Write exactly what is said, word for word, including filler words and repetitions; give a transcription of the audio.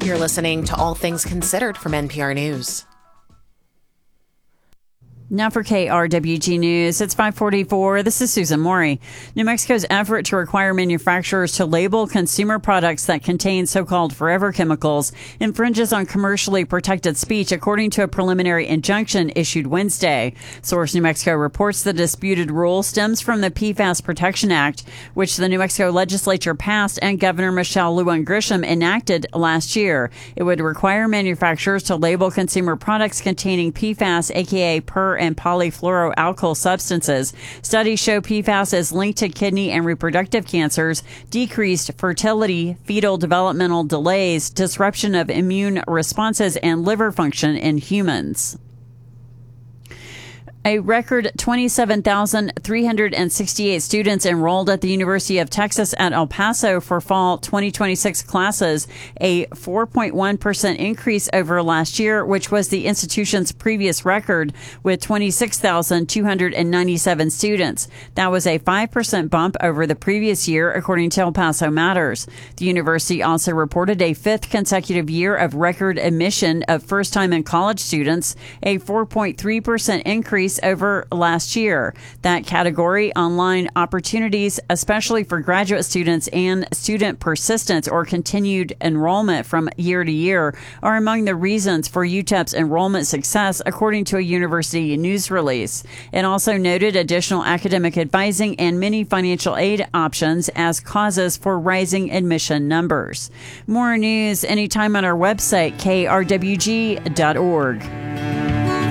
You're listening to All Things Considered from N P R News. Now for K R W G News, it's five forty-four. This is Susan Morey. New Mexico's effort to require manufacturers to label consumer products that contain so-called forever chemicals infringes on commercially protected speech, according to a preliminary injunction issued Wednesday. Source New Mexico reports the disputed rule stems from the P FAS Protection Act, which the New Mexico legislature passed and Governor Michelle Lujan Grisham enacted last year. It would require manufacturers to label consumer products containing P FAS, aka per and polyfluoroalkyl substances. Studies show P FAS is linked to kidney and reproductive cancers, decreased fertility, fetal developmental delays, disruption of immune responses, and liver function in humans. A record twenty-seven thousand three hundred sixty-eight students enrolled at the University of Texas at El Paso for fall twenty twenty-six classes, a four point one percent increase over last year, which was the institution's previous record with twenty-six thousand two hundred ninety-seven students. That was a five percent bump over the previous year, according to El Paso Matters. The university also reported a fifth consecutive year of record admission of first-time in college students, a four point three percent increase over last year. That category, online opportunities, especially for graduate students, and student persistence or continued enrollment from year to year, are among the reasons for U T E P's enrollment success, according to a university news release. It also noted additional academic advising and many financial aid options as causes for rising admission numbers. More news anytime on our website, K R W G dot org.